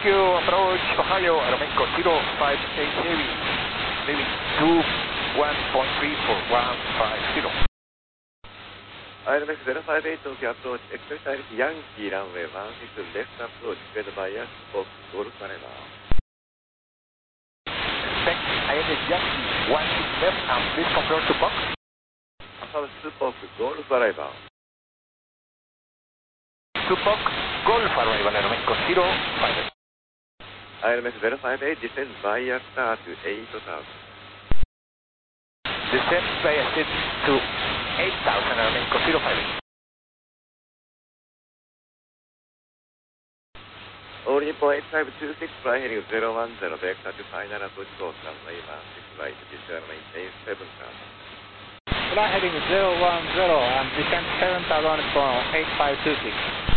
you, approach Ohio, Aeromexico 058 Heavy, leaving 21.3 for 150. ILMX 058 Tokyo approach, expect direct Yankee runway 16 left approach, spread bias, box, Golf Forever. Expect ILS Yankee 16 left and please confirm to box. Affirm to box, Golf Forever. To box, Golf Arrival, Aeromexico 058. ILMX 058 descend bias start to 8,000. Descend bias to 8,000, Aeromexico 058. All Nippon 8526, fly heading 010, vector to final approach course, runway 16 right, visual maintain 7,000. Fly heading 010 and descend 7,000 from 8526.